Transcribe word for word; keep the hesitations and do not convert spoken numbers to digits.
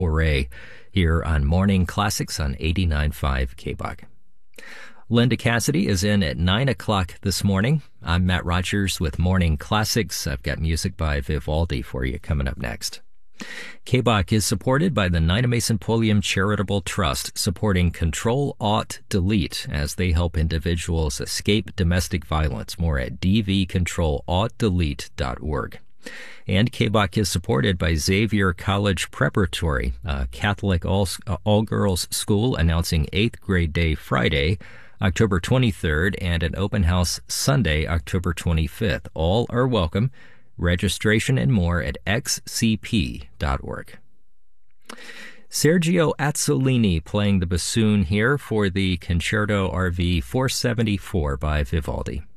Foray here on Morning Classics on eighty-nine point five K B O C. Linda Cassidy is in at nine o'clock this morning. I'm Matt Rogers with Morning Classics. I've got music by Vivaldi for you coming up next. K B O C is supported by the Nina Mason Pulliam Charitable Trust, supporting Control Alt Delete as they help individuals escape domestic violence. More at d v control alt delete dot org. And K B O C is supported by Xavier College Preparatory, a Catholic all, uh, all-girls school, announcing eighth grade day Friday, October twenty-third, and an open house Sunday, October twenty-fifth. All are welcome. Registration and more at x c p dot org. Sergio Azzolini playing the bassoon here for the Concerto R V four seventy-four by Vivaldi.